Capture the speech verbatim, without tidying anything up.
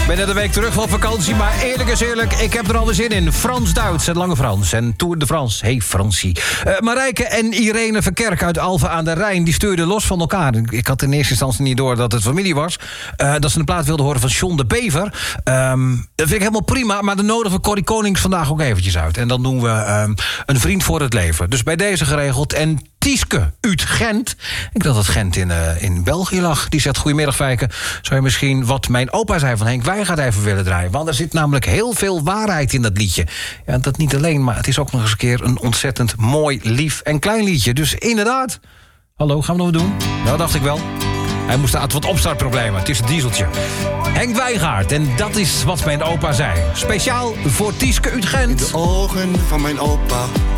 Ik ben net een week terug van vakantie, maar eerlijk is eerlijk, ik heb er al zin in. Frans-Duits, het Lange Frans en Tour de France. Hey Fransie. Uh, Marijke en Irene Verkerk uit Alphen aan de Rijn, die stuurden los van elkaar. Ik had in eerste instantie niet door dat het familie was. Uh, dat ze een plaat wilden horen van John de Bever. Um, dat vind ik helemaal prima, maar dan nodigen we Corrie Konings vandaag ook eventjes uit. En dan doen we um, een vriend voor het leven. Dus bij deze geregeld. En Tieske uit Gent. Ik dacht dat Gent in, uh, in België lag. Die zegt, goedemiddag Fijke. Zou je misschien wat mijn opa zei van Henk Wijngaard even willen draaien? Want er zit namelijk heel veel waarheid in dat liedje. Ja, dat niet alleen, maar het is ook nog eens een keer een ontzettend mooi, lief en klein liedje. Dus inderdaad. Hallo, gaan we nog wat doen? Nou, dacht ik wel. Hij moest had wat opstartproblemen. Het is een dieseltje. Henk Wijngaard, en dat is wat mijn opa zei. Speciaal voor Tieske uit Gent. In de ogen van mijn opa